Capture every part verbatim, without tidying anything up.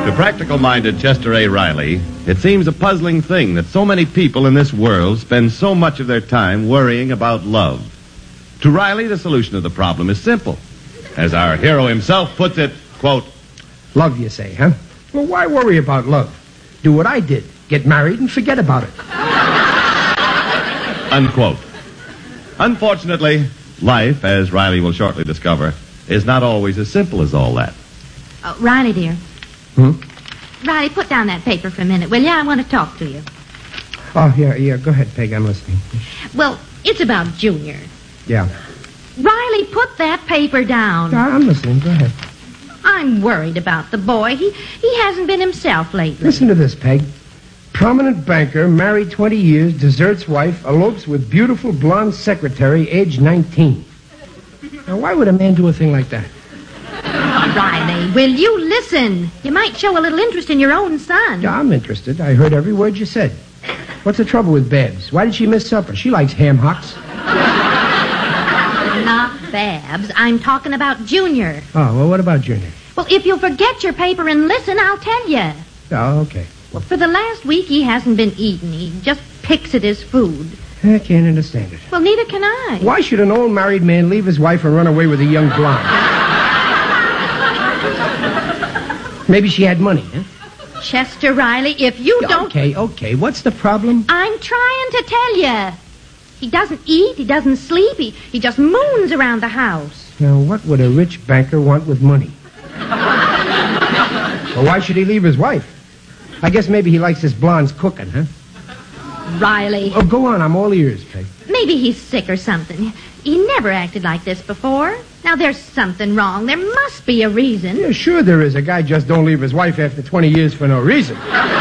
To practical-minded Chester A. Riley, it seems a puzzling thing that so many people in this world spend so much of their time worrying about love. To Riley, the solution of the problem is simple. As our hero himself puts it, quote, love, you say, huh? Well, why worry about love? Do what I did. Get married and forget about it. Unquote. Unfortunately, life, as Riley will shortly discover, is not always as simple as all that. Oh, Riley, dear. Hmm? Riley, put down that paper for a minute, will you? I want to talk to you. Oh, yeah, yeah. Go ahead, Peg. I'm listening. Well, it's about Junior. Yeah. Riley, put that paper down. Yeah, I'm listening. Go ahead. I'm worried about the boy. He he hasn't been himself lately. Listen to this, Peg. Prominent banker, married twenty years, deserts wife, elopes with beautiful blonde secretary, age nineteen. Now, why would a man do a thing like that? Riley, will you listen? You might show a little interest in your own son. Yeah, I'm interested. I heard every word you said. What's the trouble with Babs? Why did she miss supper? She likes ham hocks. Not Babs. I'm talking about Junior. Oh, well, what about Junior? Well, if you'll forget your paper and listen, I'll tell you. Oh, okay. Well, for the last week, he hasn't been eating. He just picks at his food. I can't understand it. Well, neither can I. Why should an old married man leave his wife and run away with a young blonde? Maybe she had money, huh? Chester Riley, if you don't... Okay, okay. What's the problem? I'm trying to tell you. He doesn't eat. He doesn't sleep. He, he just moons around the house. Now, what would a rich banker want with money? Well, why should he leave his wife? I guess maybe he likes his blondes cooking, huh? Riley. Oh, go on. I'm all ears, Peg. Maybe he's sick or something. He never acted like this before. Now, there's something wrong. There must be a reason. Yeah, sure there is. A guy just don't leave his wife after twenty years for no reason.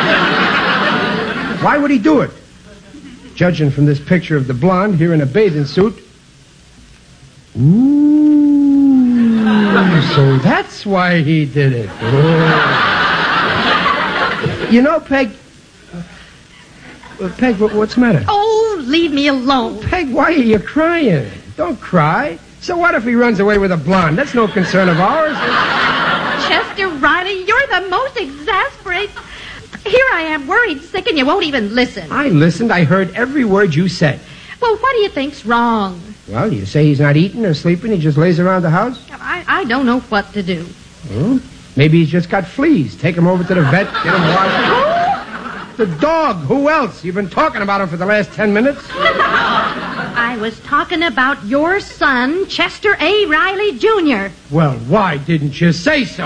Why would he do it? Judging from this picture of the blonde here in a bathing suit. Ooh, so that's why he did it. Oh. You know, Peg... Uh, Peg, what's the matter? Oh, leave me alone. Peg, why are you crying? Don't cry. So what if he runs away with a blonde? That's no concern of ours. Chester Riley, you're the most exasperating... Here I am, worried, sick, and you won't even listen. I listened. I heard every word you said. Well, what do you think's wrong? Well, you say he's not eating or sleeping. He just lays around the house? I, I don't know what to do. Oh, maybe he's just got fleas. Take him over to the vet, get him washed. The dog. Who else? You've been talking about him for the last ten minutes. I was talking about your son, Chester A. Riley, Junior Well, why didn't you say so?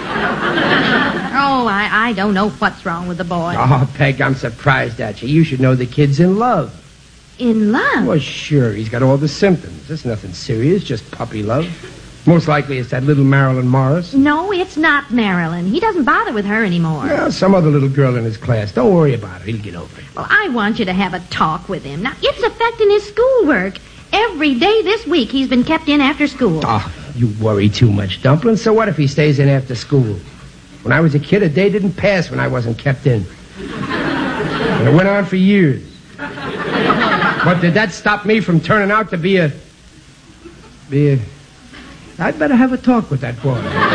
Oh, I, I don't know what's wrong with the boy. Oh, Peg, I'm surprised at you. You should know the kid's in love. In love? Well, sure. He's got all the symptoms. It's nothing serious, just puppy love. Most likely it's that little Marilyn Morris. No, it's not Marilyn. He doesn't bother with her anymore. Well, some other little girl in his class. Don't worry about it. He'll get over it. Well, I want you to have a talk with him. Now, it's affecting his schoolwork. Every day this week he's been kept in after school. Oh, you worry too much, Dumpling. So what if he stays in after school? When I was a kid, a day didn't pass when I wasn't kept in. And it went on for years. But did that stop me from turning out to be a... be a... I'd better have a talk with that boy.